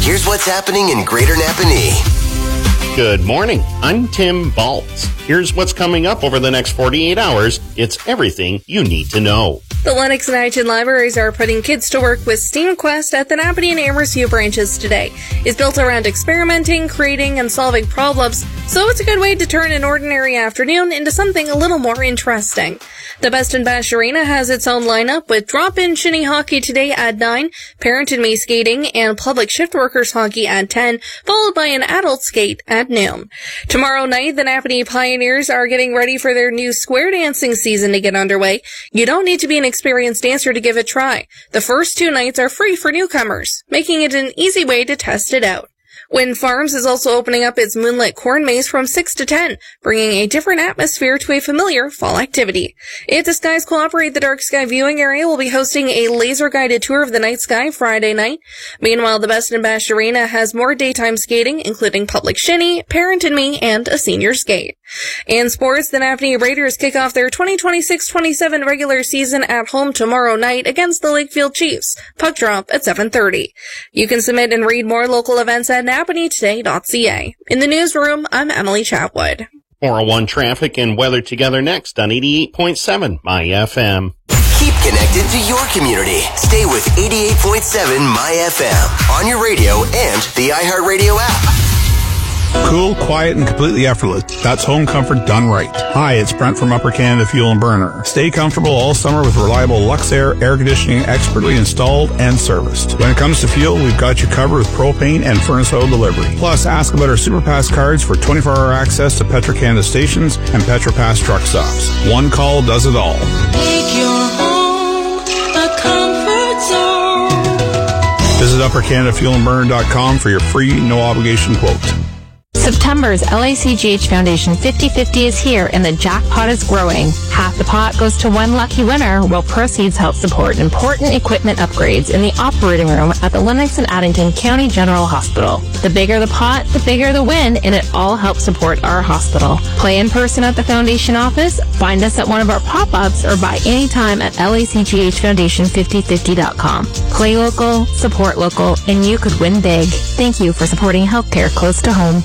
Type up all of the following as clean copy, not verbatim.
here's what's happening in Greater Napanee. Good morning. I'm Tim Baltz. Here's what's coming up over the next 48 hours. It's everything you need to know. The Lennox and Eichen libraries are putting kids to work with STEAMquest at the Napanee and Amherst U branches today. It's built around experimenting, creating, and solving problems, so it's a good way to turn an ordinary afternoon into something a little more interesting. The Best in Bash Arena has its own lineup with drop-in shinny hockey today at 9, parent and me skating, and public shift workers hockey at 10, followed by an adult skate at noon. Tomorrow night, the Napanee Pioneers are getting ready for their new square dancing season to get underway. You don't need to be an experienced dancer to give it a try. The first 2 nights are free for newcomers, making it an easy way to test it out. Wind Farms is also opening up its Moonlit Corn Maze from 6 to 10, bringing a different atmosphere to a familiar fall activity. If the Skies cooperate, the Dark Sky Viewing Area will be hosting a laser-guided tour of the night sky Friday night. Meanwhile, the Best in Bash Arena has more daytime skating, including public shinny, parent and me, and a senior skate. In sports, the Napanee Raiders kick off their 2026-27 regular season at home tomorrow night against the Lakefield Chiefs. Puck drop at 7:30. You can submit and read more local events at napaneetoday.ca. In the newsroom, I'm Emily Chatwood. 401 traffic and weather together next on 88.7 My FM. Keep connected to your community. Stay with 88.7 My FM on your radio and the iHeartRadio app. Cool, quiet, and completely effortless. That's home comfort done right. Hi, it's Brent from Upper Canada Fuel and Burner. Stay comfortable all summer with reliable Luxair air conditioning expertly installed and serviced. When it comes to fuel, we've got you covered with propane and furnace oil delivery. Plus, ask about our SuperPass cards for 24-hour access to Petro-Canada stations and PetroPass truck stops. One call does it all. Make your home a comfort zone. Visit UpperCanadaFuelandBurner.com for your free, no-obligation quote. September's LACGH Foundation 50/50 is here and the jackpot is growing. Half the pot goes to one lucky winner, while proceeds help support important equipment upgrades in the operating room at the Lennox and Addington County General Hospital. The bigger the pot, the bigger the win, and it all helps support our hospital. Play in person at the Foundation office, find us at one of our pop-ups, or buy anytime at LACGHFoundation5050.com. Play local, support local, and you could win big. Thank you for supporting healthcare close to home.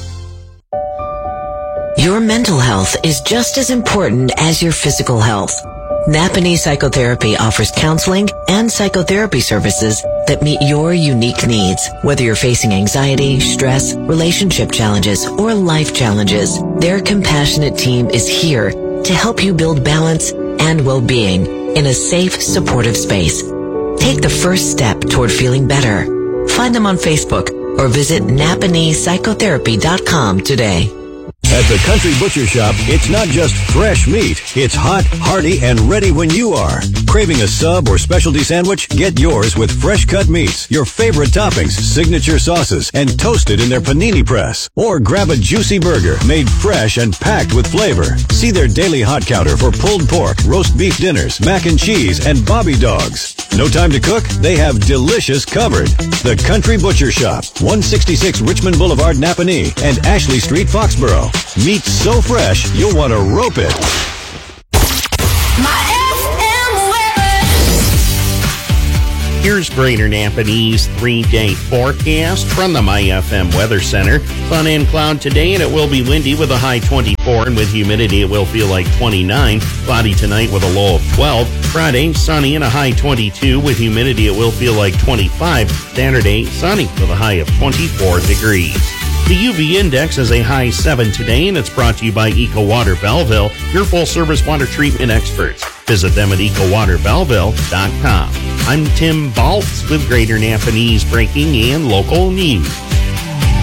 Your mental health is just as important as your physical health. Napanee Psychotherapy offers counseling and psychotherapy services that meet your unique needs. Whether you're facing anxiety, stress, relationship challenges, or life challenges, their compassionate team is here to help you build balance and well-being in a safe, supportive space. Take the first step toward feeling better. Find them on Facebook or visit napaneepsychotherapy.com today. At the Country Butcher Shop, it's not just fresh meat. It's hot, hearty, and ready when you are. Craving a sub or specialty sandwich? Get yours with fresh cut meats, your favorite toppings, signature sauces, and toasted in their panini press. Or grab a juicy burger made fresh and packed with flavor. See their daily hot counter for pulled pork, roast beef dinners, mac and cheese, and bobby dogs. No time to cook? They have delicious covered. The Country Butcher Shop, 166 Richmond Boulevard, Napanee, and Ashley Street, Foxborough. Meat so fresh, you'll want to rope it. My FM weather. Here's Greater Napanee's 3-day forecast from the My FM Weather Center. Sun and cloud today, and it will be windy with a high 24, and with humidity it will feel like 29. Cloudy tonight with a low of 12. Friday, sunny and a high 22. With humidity it will feel like 25. Saturday, sunny with a high of 24 degrees. The UV index is a high 7 today, and it's brought to you by EcoWater Belleville, your full-service water treatment experts. Visit them at ecowaterbelleville.com. I'm Tim Baltz with Greater Napanee's breaking and local news.